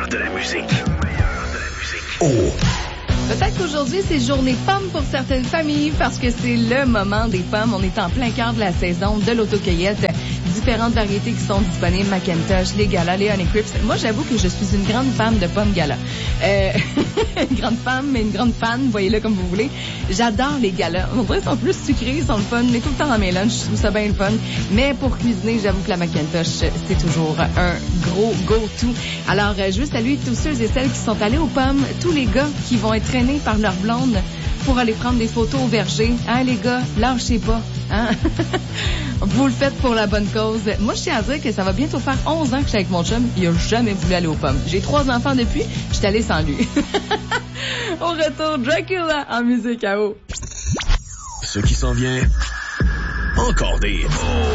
de la musique. Oh! Peut-être qu'aujourd'hui, c'est journée pomme pour certaines familles parce que c'est le moment des pommes. On est en plein cœur de la saison de l'autocueillette. Différentes variétés qui sont disponibles, Macintosh, les Gala, les Honey Crisp. Moi, j'avoue que je suis une grande fan de pommes Gala. Une grande femme, mais une grande fan, voyez-le comme vous voulez. J'adore les Gala. On dirait qu'ils sont plus sucrés, ils sont le fun. Mais tout le temps dans mes lunchs, je trouve ça bien le fun. Mais pour cuisiner, j'avoue que la Macintosh, c'est toujours un gros go-to. Alors, je veux saluer tous ceux et celles qui sont allés aux pommes, tous les gars qui vont être traînés par leur blonde pour aller prendre des photos au verger. Hein, les gars, lâchez pas. Hein? Vous le faites pour la bonne cause. Moi, je tiens à dire que ça va bientôt faire 11 ans que je suis avec mon chum. Il a jamais voulu aller aux pommes. J'ai 3 enfants depuis. Je suis allée sans lui. Au retour, Dracula en musique à eau. Ce qui s'en vient, encore des...